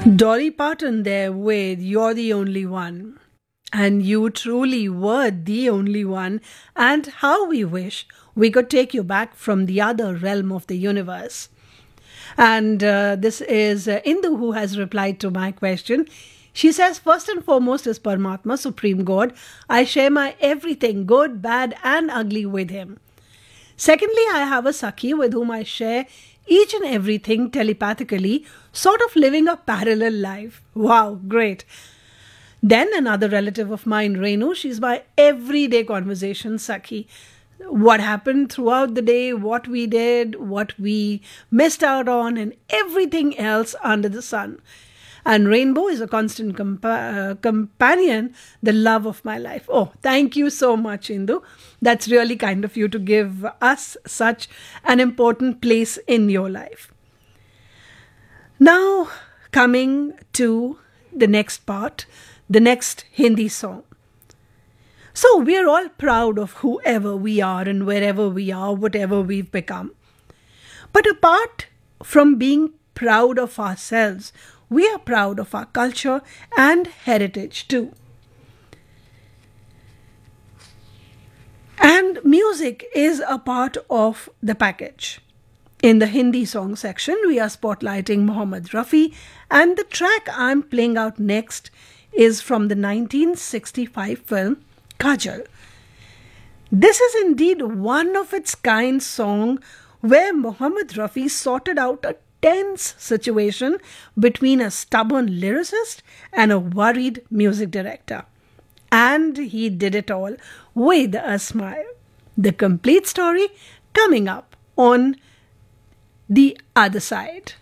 Dolly Parton there with You're the Only One. And you truly were the only one. And how we wish we could take you back from the other realm of the universe. And this is Indu who has replied to my question. She says, first and foremost is Paramatma, Supreme God. I share my everything, good, bad, and ugly with him. Secondly, I have a Sakhi with whom I share each and everything telepathically, sort of living a parallel life. Wow, great. Then another relative of mine, Renu, she's my everyday conversation Sakhi. What happened throughout the day, what we did, what we missed out on, and everything else under the sun. And Rainbow is a constant companion, the love of my life. Oh, thank you so much, Indu. That's really kind of you to give us such an important place in your life. Now, coming to the next part, the next Hindi song. So, we're all proud of whoever we are and wherever we are, whatever we've become. But apart from being proud of ourselves, we are proud of our culture and heritage too. And music is a part of the package. In the Hindi song section, we are spotlighting Mohammed Rafi, and the track I'm playing out next is from the 1965 film Kajal. This is indeed one of its kind song where Mohammed Rafi sorted out a tense situation between a stubborn lyricist and a worried music director. And he did it all with a smile. The complete story coming up on the other side.